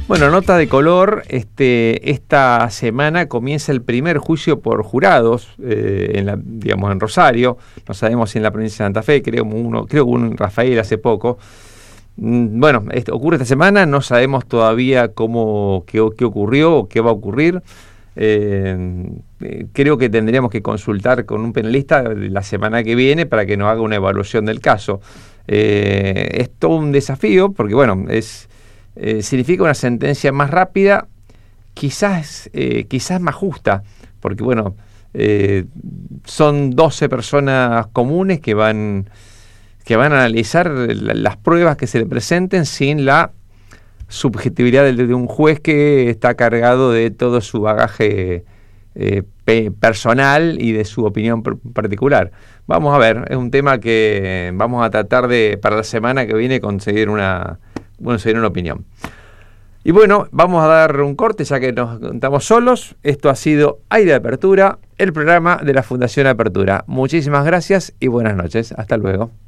Bueno, nota de color, esta semana comienza el primer juicio por jurados en Rosario. No sabemos si en la provincia de Santa Fe, creo que hubo uno en Rafael hace poco. Bueno, ocurre esta semana, no sabemos todavía qué ocurrió o qué va a ocurrir. Creo que tendríamos que consultar con un penalista la semana que viene para que nos haga una evaluación del caso. Es todo un desafío porque, bueno, significa una sentencia más rápida, quizás más justa, porque, bueno, son 12 personas comunes que van a analizar las pruebas que se le presenten sin la subjetividad de un juez que está cargado de todo su bagaje personal y de su opinión particular. Vamos a ver, es un tema que vamos a tratar para la semana que viene conseguir una opinión. Y bueno, vamos a dar un corte ya que nos estamos solos. Esto ha sido Aire de Apertura, el programa de la Fundación Apertura. Muchísimas gracias y buenas noches. Hasta luego.